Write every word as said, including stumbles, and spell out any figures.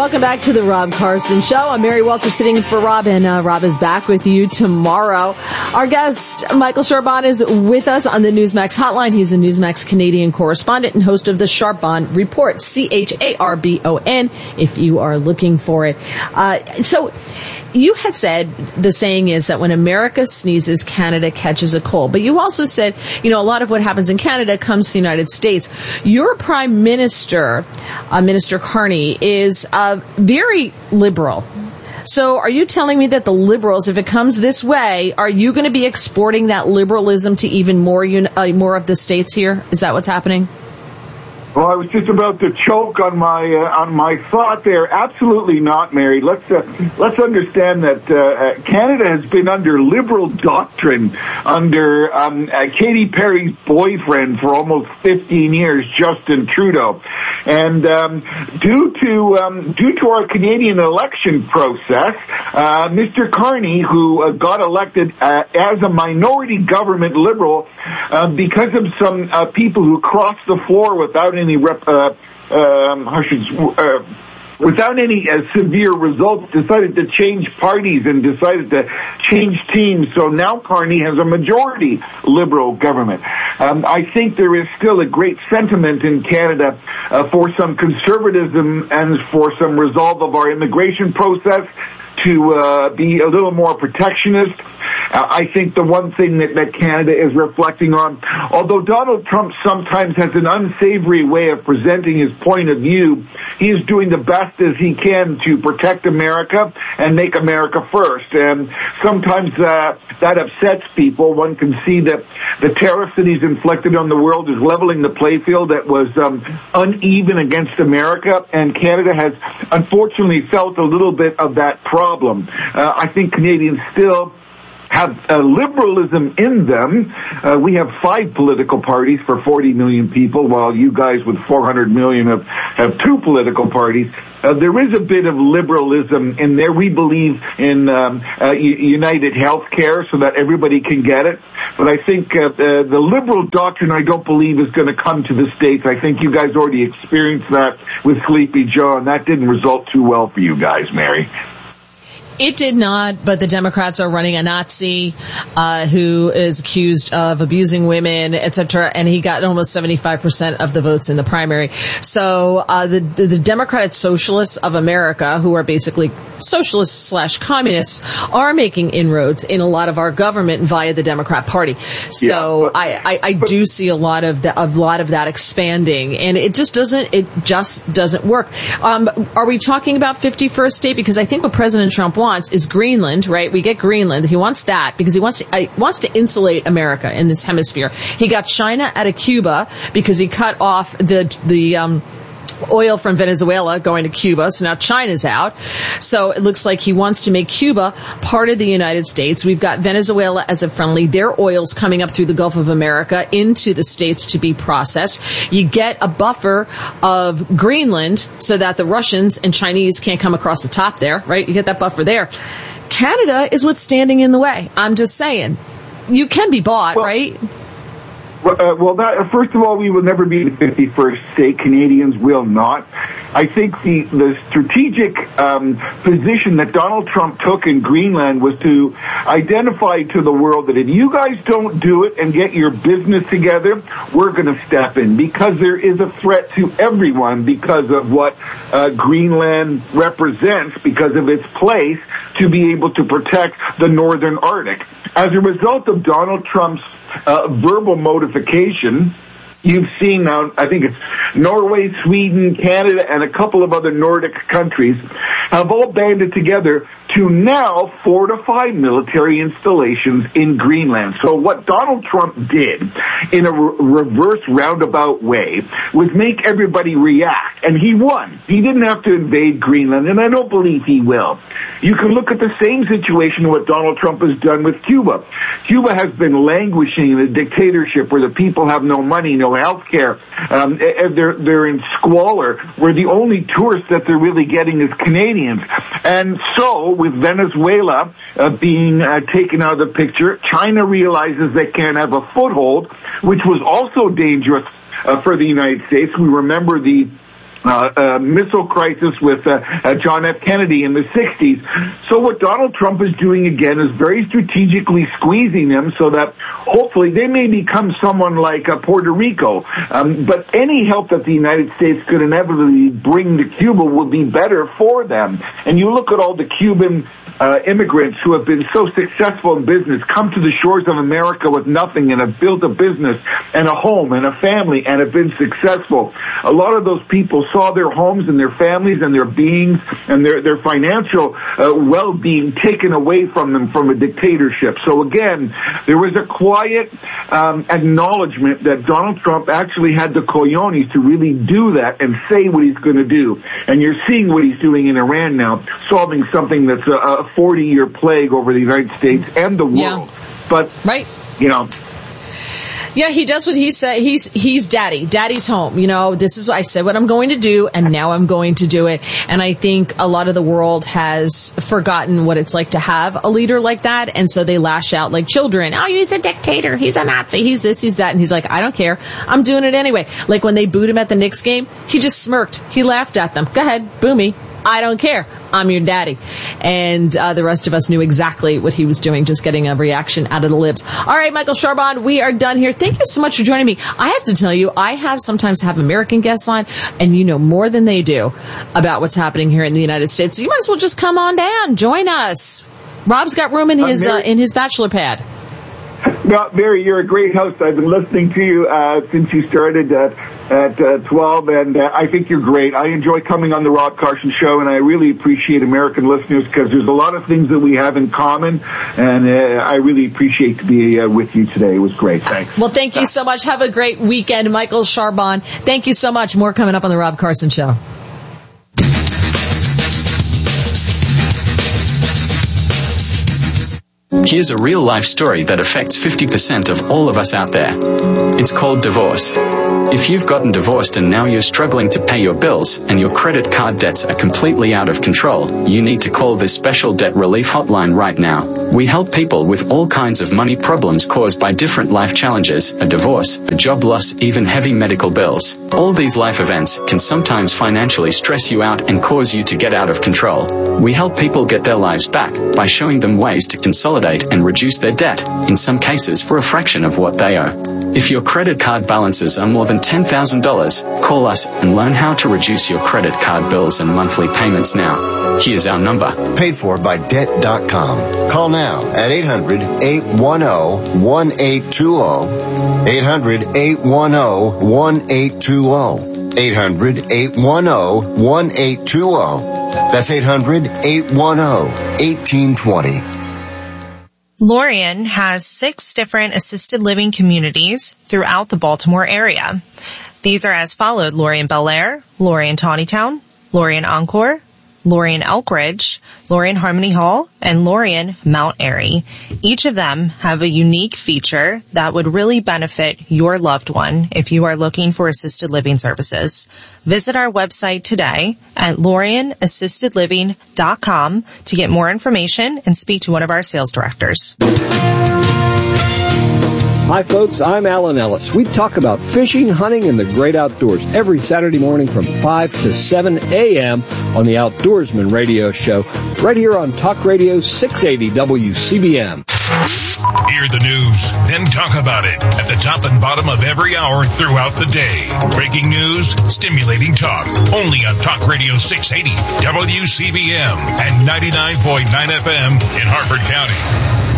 Welcome back to the Rob Carson Show. I'm Mary Walter sitting in for Rob, and uh, Rob is back with you tomorrow. Our guest, Michael Charbon, is with us on the Newsmax hotline. He's a Newsmax Canadian correspondent and host of the Charbon Report, C H A R B O N, if you are looking for it. Uh, so you had said the saying is that when America sneezes, Canada catches a cold. But you also said, you know, a lot of what happens in Canada comes to the United States. Your Prime Minister, uh, Minister Carney, is uh, very liberal. So are you telling me that the Liberals, if it comes this way, are you going to be exporting that liberalism to even more un- uh, more of the states here? Is that what's happening? Well, I was just about to choke on my uh, on my thought there. Absolutely not, Mary. Let's uh, let's understand that uh, Canada has been under liberal doctrine under um, uh, Katy Perry's boyfriend for almost fifteen years, Justin Trudeau, and um, due to um, due to our Canadian election process, uh, Mister Carney, who uh, got elected uh, as a minority government liberal, uh, because of some uh, people who crossed the floor without any Any rep, uh, um, how should, uh, without any uh, severe results, decided to change parties and decided to change teams. So now Carney has a majority liberal government. Um, I think there is still a great sentiment in Canada uh, for some conservatism and for some resolve of our immigration process to uh, be a little more protectionist. Uh, I think the one thing that, that Canada is reflecting on, although Donald Trump sometimes has an unsavory way of presenting his point of view, he is doing the best as he can to protect America and make America first. And sometimes uh, that upsets people. One can see that the tariffs that he's inflicted on the world is leveling the playfield that was um, uneven against America, and Canada has unfortunately felt a little bit of that problem. Problem. Uh, I think Canadians still have uh, liberalism in them. Uh, we have five political parties for forty million people, while you guys with four hundred million have, have two political parties. Uh, there is a bit of liberalism in there. We believe in um, uh, united health care so that everybody can get it. But I think uh, uh, the liberal doctrine, I don't believe, is going to come to the States. I think you guys already experienced that with Sleepy Joe, and that didn't result too well for you guys, Mary. It did not, but the Democrats are running a Nazi uh who is accused of abusing women, et cetera, and he got almost seventy-five percent of the votes in the primary. So uh the the, the Democratic Socialists of America, who are basically socialists slash communists, are making inroads in a lot of our government via the Democrat Party. So yeah, but, I, I, I do see a lot of the, a lot of that expanding, and it just doesn't it just doesn't work. Um are we talking about fifty-first state? Because I think what President Trump wants wants is Greenland, right? We get Greenland. He wants that because he wants to, uh, wants to insulate America in this hemisphere. He got China out of Cuba because he cut off the, the, um, oil from Venezuela going to Cuba, so now China's out. So it looks like he wants to make Cuba part of the United States. We've got Venezuela as a friendly. Their oil's coming up through the Gulf of America into the States to be processed. You get a buffer of Greenland so that the Russians and Chinese can't come across the top there, right? You get that buffer there. Canada is what's standing in the way. I'm just saying. You can be bought, well, right? Well, uh, well that, first of all, we will never be the fifty-first state. Canadians will not. I think the, the strategic um, position that Donald Trump took in Greenland was to identify to the world that if you guys don't do it and get your business together, we're going to step in, because there is a threat to everyone because of what uh, Greenland represents, because of its place to be able to protect the northern Arctic. As a result of Donald Trump's uh, verbal modification, you've seen now, I think it's Norway, Sweden, Canada, and a couple of other Nordic countries have all banded together to now fortify military installations in Greenland. So what Donald Trump did in a re- reverse roundabout way was make everybody react, and he won. He didn't have to invade Greenland, and I don't believe he will. You can look at the same situation what Donald Trump has done with Cuba. Cuba has been languishing in a dictatorship where the people have no money, no health care. Um, they're, they're in squalor, where the only tourists that they're really getting is Canadians. And so, with Venezuela uh, being uh, taken out of the picture, China realizes they can't have a foothold, which was also dangerous uh, for the United States. We remember the Uh, uh, missile crisis with uh, uh, John F. Kennedy in the sixties. So what Donald Trump is doing again is very strategically squeezing them so that hopefully they may become someone like uh, Puerto Rico. Um, but any help that the United States could inevitably bring to Cuba will be better for them. And you look at all the Cuban uh, immigrants who have been so successful in business, come to the shores of America with nothing and have built a business and a home and a family and have been successful. A lot of those people saw their homes and their families and their beings and their, their financial uh, well-being taken away from them from a dictatorship. So again, there was a quiet um, acknowledgement that Donald Trump actually had the cojones to really do that and say what he's going to do. And you're seeing what he's doing in Iran now, solving something that's a forty-year plague over the United States and the world. Yeah. But, right. you know... Yeah, he does what he said. He's he's daddy. Daddy's home. You know, this is I said what I'm going to do, and now I'm going to do it. And I think a lot of the world has forgotten what it's like to have a leader like that, and so they lash out like children. Oh, he's a dictator. He's a Nazi. He's this. He's that. And he's like, I don't care. I'm doing it anyway. Like when they booed him at the Knicks game, he just smirked. He laughed at them. Go ahead, boo me. I don't care. I'm your daddy. And uh, the rest of us knew exactly what he was doing, just getting a reaction out of the libs. All right, Michael Charbon, we are done here. Thank you so much for joining me. I have to tell you, I have sometimes have American guests on, and you know more than they do about what's happening here in the United States. So you might as well just come on down. Join us. Rob's got room in his uh, in his bachelor pad. No, Mary, you're a great host. I've been listening to you uh, since you started at, at uh, twelve, and uh, I think you're great. I enjoy coming on the Rob Carson Show, and I really appreciate American listeners because there's a lot of things that we have in common, and uh, I really appreciate to be uh, with you today. It was great. Thanks. Well, thank you so much. Have a great weekend, Michael Charbon. Thank you so much. More coming up on the Rob Carson Show. Here's a real-life story that affects fifty percent of all of us out there. It's called divorce. If you've gotten divorced and now you're struggling to pay your bills and your credit card debts are completely out of control, you need to call this special debt relief hotline right now. We help people with all kinds of money problems caused by different life challenges, a divorce, a job loss, even heavy medical bills. All these life events can sometimes financially stress you out and cause you to get out of control. We help people get their lives back by showing them ways to consolidate and reduce their debt, in some cases for a fraction of what they owe. If your credit card balances are more than ten thousand dollars, call us and learn how to reduce your credit card bills and monthly payments now. Here's our number. Paid for by debt dot com. Call now at eight hundred, eight one zero, one eight two zero. eight hundred, eight one zero, one eight two zero. eight hundred, eight one zero, one eight two zero. That's eight hundred, eight one zero, one eight two zero. Lorien has six different assisted living communities throughout the Baltimore area. These are as followed: Lorien Bel Air, Lorien Tawnytown, Lorien Encore, Lorien Elkridge, Lorien Harmony Hall, and Lorien Mount Airy. Each of them have a unique feature that would really benefit your loved one if you are looking for assisted living services. Visit our website today at lorien assisted living dot com to get more information and speak to one of our sales directors. Hi folks, I'm Alan Ellis. We talk about fishing, hunting, and the great outdoors every Saturday morning from five to seven a.m. on the Outdoorsman Radio Show, right here on Talk Radio six eighty W C B M. Hear the news, then talk about it at the top and bottom of every hour throughout the day. Breaking news, stimulating talk, only on Talk Radio six eighty W C B M and ninety-nine point nine F M in Harford County.